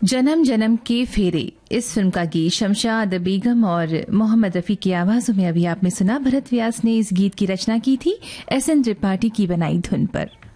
जन्म जन्म के फेरे इस फिल्म का गीत शमशाद बेगम और मोहम्मद रफी की आवाजों में अभी आपने सुना। भरत व्यास ने इस गीत की रचना की थी, एस एन त्रिपाठी की बनाई धुन पर।